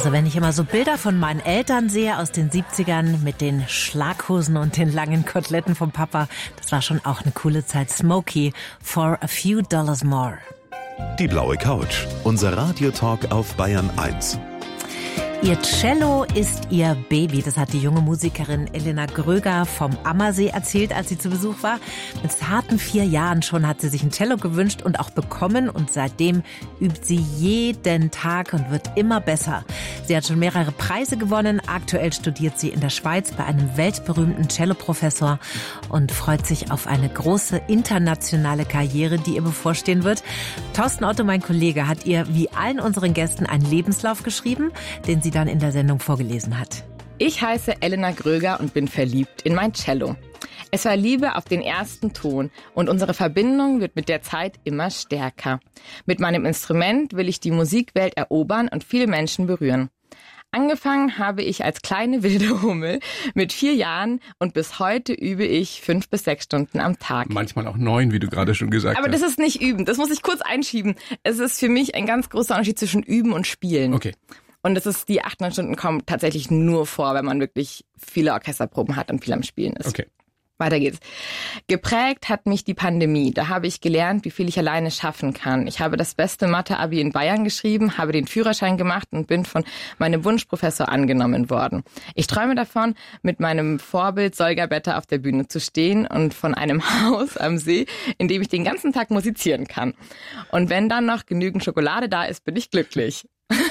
Also wenn ich immer so Bilder von meinen Eltern sehe aus den 70ern mit den Schlaghosen und den langen Koteletten vom Papa, das war schon auch eine coole Zeit. Smokey, for a few dollars more. Die blaue Couch, unser Radiotalk auf Bayern 1. Ihr Cello ist ihr Baby. Das hat die junge Musikerin Elena Gröger vom Ammersee erzählt, als sie zu Besuch war. Mit zarten 4 Jahren schon hat sie sich ein Cello gewünscht und auch bekommen. Und seitdem übt sie jeden Tag und wird immer besser. Sie hat schon mehrere Preise gewonnen. Aktuell studiert sie in der Schweiz bei einem weltberühmten Celloprofessor und freut sich auf eine große internationale Karriere, die ihr bevorstehen wird. Thorsten Otto, mein Kollege, hat ihr wie allen unseren Gästen einen Lebenslauf geschrieben, den sie dann in der Sendung vorgelesen hat. Ich heiße Elena Gröger und bin verliebt in mein Cello. Es war Liebe auf den ersten Ton und unsere Verbindung wird mit der Zeit immer stärker. Mit meinem Instrument will ich die Musikwelt erobern und viele Menschen berühren. Angefangen habe ich als kleine wilde Hummel mit 4 Jahren und bis heute übe ich 5 bis 6 Stunden am Tag. Manchmal auch 9, wie du gerade schon gesagt hast. Aber das ist nicht üben, das muss ich kurz einschieben. Es ist für mich ein ganz großer Unterschied zwischen üben und spielen. Okay. Und die 8, 9 Stunden kommen tatsächlich nur vor, wenn man wirklich viele Orchesterproben hat und viel am Spielen ist. Okay. Weiter geht's. Geprägt hat mich die Pandemie. Da habe ich gelernt, wie viel ich alleine schaffen kann. Ich habe das beste Mathe-Abi in Bayern geschrieben, habe den Führerschein gemacht und bin von meinem Wunschprofessor angenommen worden. Ich träume davon, mit meinem Vorbild Solga Better auf der Bühne zu stehen und von einem Haus am See, in dem ich den ganzen Tag musizieren kann. Und wenn dann noch genügend Schokolade da ist, bin ich glücklich.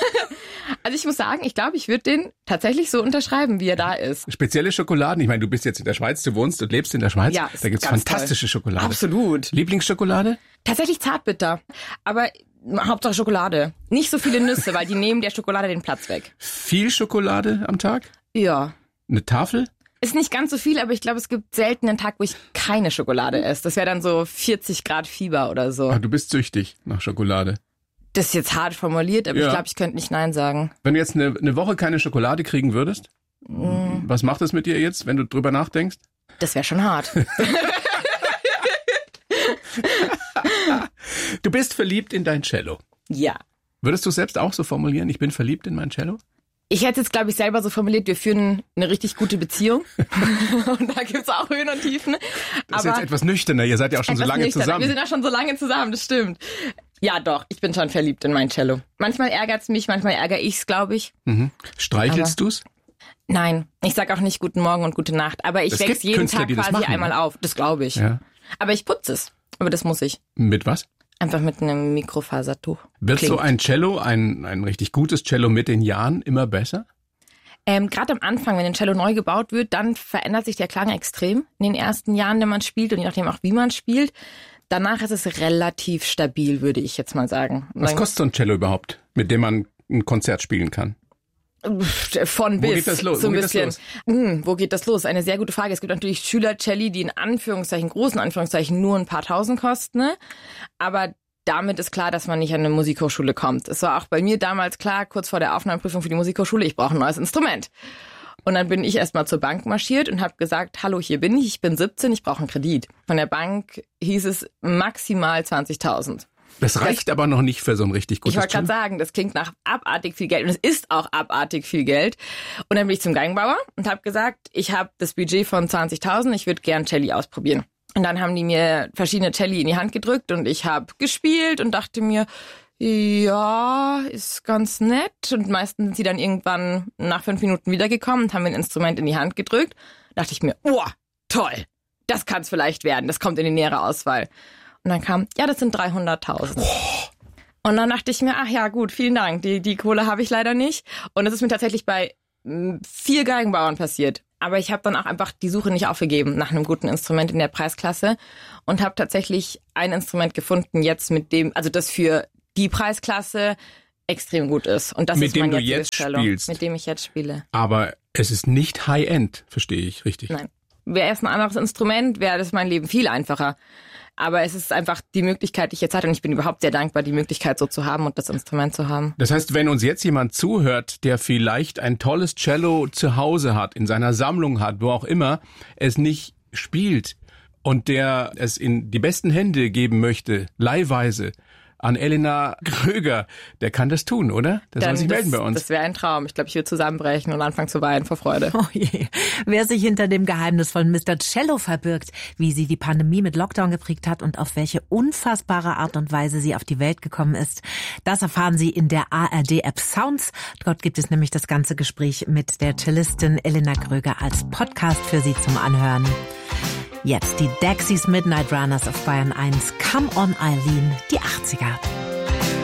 Also ich muss sagen, ich glaube, ich würde den tatsächlich so unterschreiben, wie er da ist. Spezielle Schokoladen? Ich meine, du bist jetzt in der Schweiz, du wohnst und lebst in der Schweiz. Ja, da gibt's fantastische toll. Schokolade. Absolut. Lieblingsschokolade? Tatsächlich Zartbitter. Aber Hauptsache Schokolade. Nicht so viele Nüsse, weil die nehmen der Schokolade den Platz weg. Viel Schokolade am Tag? Ja. Eine Tafel? Ist nicht ganz so viel, aber ich glaube, es gibt selten einen Tag, wo ich keine Schokolade esse. Das wäre dann so 40 Grad Fieber oder so. Ach, du bist süchtig nach Schokolade. Das ist jetzt hart formuliert, aber ich glaube, ich könnte nicht Nein sagen. Wenn du jetzt eine Woche keine Schokolade kriegen würdest, was macht das mit dir jetzt, wenn du drüber nachdenkst? Das wäre schon hart. Du bist verliebt in dein Cello. Ja. Würdest du selbst auch so formulieren, ich bin verliebt in mein Cello? Ich hätte jetzt, glaube ich, selber so formuliert, wir führen eine richtig gute Beziehung. Und da gibt's auch Höhen und Tiefen. Das ist jetzt etwas nüchterner, ihr seid ja auch schon so lange zusammen. Wir sind ja schon so lange zusammen, das stimmt. Ja, doch, ich bin schon verliebt in mein Cello. Manchmal ärgert's mich, manchmal ärgere ich's, glaube ich. Mhm. Streichelst du's? Nein, ich sag auch nicht guten Morgen und gute Nacht, aber ich wechsle jeden Künstler, Tag quasi einmal auf. Das glaube ich. Ja. Aber ich putze es. Aber das muss ich. Mit was? Einfach mit einem Mikrofasertuch. Wird so ein Cello, ein richtig gutes Cello mit den Jahren immer besser? Gerade am Anfang, wenn ein Cello neu gebaut wird, dann verändert sich der Klang extrem in den ersten Jahren, wenn man spielt und je nachdem auch, wie man spielt. Danach ist es relativ stabil, würde ich jetzt mal sagen. Was kostet so ein Cello überhaupt, mit dem man ein Konzert spielen kann? Von bis. Wo geht das los? So ein bisschen. Wo geht das los? Eine sehr gute Frage. Es gibt natürlich Schüler-Celli, die in Anführungszeichen, großen Anführungszeichen, nur ein paar Tausend kosten. Ne? Aber damit ist klar, dass man nicht an eine Musikhochschule kommt. Es war auch bei mir damals klar, kurz vor der Aufnahmeprüfung für die Musikhochschule, ich brauche ein neues Instrument. Und dann bin ich erstmal zur Bank marschiert und habe gesagt, hallo, hier bin ich bin 17, ich brauche einen Kredit. Von der Bank hieß es maximal 20.000. Das reicht aber noch nicht für so ein richtig gutes Ich wollte gerade sagen, das klingt nach abartig viel Geld und es ist auch abartig viel Geld. Und dann bin ich zum Geigenbauer und habe gesagt, ich habe das Budget von 20.000, ich würde gern Celli ausprobieren. Und dann haben die mir verschiedene Celli in die Hand gedrückt und ich habe gespielt und dachte mir, ja, ist ganz nett. Und meistens sind sie dann irgendwann nach 5 Minuten wiedergekommen und haben mir ein Instrument in die Hand gedrückt. Da dachte ich mir, oh, toll, das kann es vielleicht werden, das kommt in die nähere Auswahl. Und dann kam, ja, das sind 300.000. Und dann dachte ich mir, ach ja, gut, vielen Dank, die Kohle habe ich leider nicht. Und das ist mir tatsächlich bei 4 Geigenbauern passiert. Aber ich habe dann auch einfach die Suche nicht aufgegeben nach einem guten Instrument in der Preisklasse und habe tatsächlich ein Instrument gefunden, jetzt mit dem, also das für die Preisklasse extrem gut ist. Und das mit ist dem mein du jetziges jetzt Cello, spielst. mit dem ich jetzt spiele. Aber es ist nicht High-End, verstehe ich richtig? Nein. Wäre es ein anderes Instrument, wäre das mein Leben viel einfacher. Aber es ist einfach die Möglichkeit, die ich jetzt hatte. Und ich bin überhaupt sehr dankbar, die Möglichkeit so zu haben und das Instrument zu haben. Das heißt, wenn uns jetzt jemand zuhört, der vielleicht ein tolles Cello zu Hause hat, in seiner Sammlung hat, wo auch immer, es nicht spielt und der es in die besten Hände geben möchte, leihweise, an Elena Gröger. Der kann das tun, oder? Der soll sich melden bei uns. Das wäre ein Traum. Ich glaube, ich würde zusammenbrechen und anfangen zu weinen vor Freude. Oh je. Wer sich hinter dem geheimnisvollen Mr. Cello verbirgt, wie sie die Pandemie mit Lockdown geprägt hat und auf welche unfassbare Art und Weise sie auf die Welt gekommen ist, das erfahren Sie in der ARD-App Sounds. Dort gibt es nämlich das ganze Gespräch mit der Cellistin Elena Gröger als Podcast für Sie zum Anhören. Jetzt die Dexys Midnight Runners auf Bayern 1. Come on, Eileen, die 80er.